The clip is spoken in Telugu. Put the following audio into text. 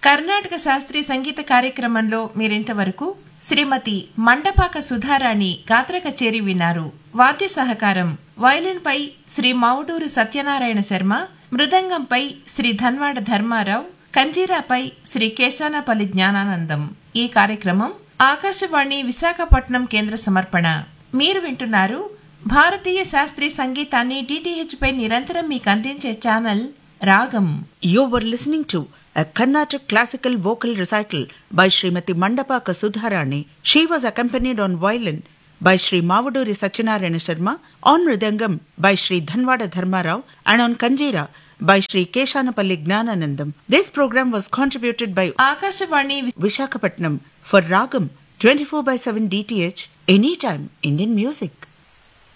కర్ణాటక శాస్త్రీయ సంగీత కార్యక్రమంలో మీరింతవరకు శ్రీమతి మండపాక సుధారాణి గాత్ర కచేరి విన్నారు. వాద్య సహకారం వయలిన్ పై శ్రీ మావుడూరు సత్యనారాయణ శర్మ, మృదంగంపై శ్రీ ధన్వాడ ధర్మారావు, కంజీరాపై శ్రీ కేశానపల్లి జ్ఞానానందం. ఈ కార్యక్రమం ఆకాశవాణి విశాఖపట్నం కేంద్ర సమర్పణ. మీరు వింటున్నారు భారతీయ శాస్త్రీయ సంగీతాన్ని DTH పై నిరంతరం మీకు అందించే ఛానల్ రాగం. You were listening to a Carnatic classical vocal recital by Srimati Mandapaka Sudharani. She was accompanied on violin by Sri Mavuduri Satyanarayana Sharma, on mridangam by Sri Dhanwada Dharmarao, and on kanjira by Sri Keshanapalli Gnananandam. This program was contributed by Akashvani Visakhapatnam for Ragam 24/7 DTH, anytime Indian music.